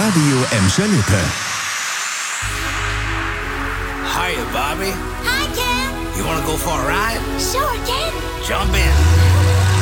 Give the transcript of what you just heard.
Radio Emscher Lippe. Hiya, Bobby. Hi, Ken. You want to go for a ride? Sure, Ken. Jump in.